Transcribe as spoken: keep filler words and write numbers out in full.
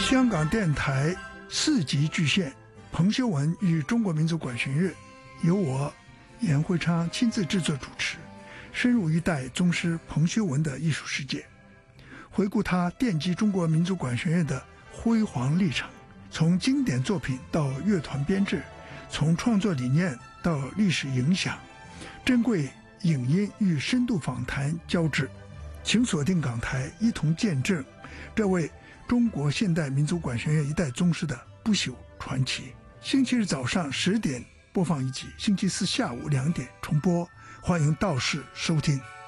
香港电台四级巨献彭修文与中国民族管弦乐，由我严会昌亲自制作主持，深入一代宗师彭修文的艺术世界，回顾他奠基中国民族管弦乐的辉煌历程，从经典作品到乐团编制，从创作理念到历史影响，珍贵影音与深度访谈交织。请锁定港台，一同见证这位中国现代民族管弦乐一代宗师的不朽传奇。星期日早上十点播放一集，星期四下午两点重播，欢迎到时收听。